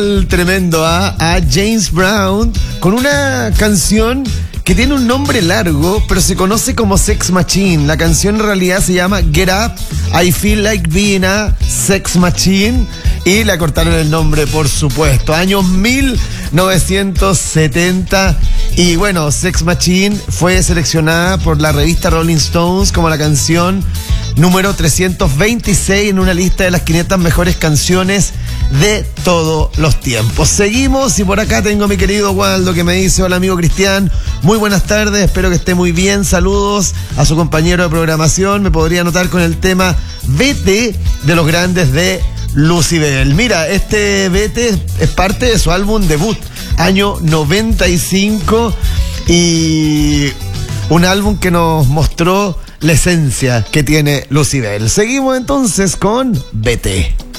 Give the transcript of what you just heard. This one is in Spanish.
Tremendo a James Brown con una canción que tiene un nombre largo, pero se conoce como Sex Machine. La canción en realidad se llama Get Up, I Feel Like Being a Sex Machine, y le acortaron el nombre, por supuesto. Año 1970. Y bueno, Sex Machine fue seleccionada por la revista Rolling Stones como la canción número 326 en una lista de las 500 mejores canciones de todos los tiempos. Seguimos, y por acá tengo a mi querido Waldo que me dice: hola amigo Cristian, muy buenas tardes, espero que esté muy bien, saludos a su compañero de programación. Me podría anotar con el tema Vete de los grandes de Lucybell. Mira, este Vete es parte de su álbum debut, año 95, y un álbum que nos mostró la esencia que tiene Lucybell. Seguimos entonces con Vete.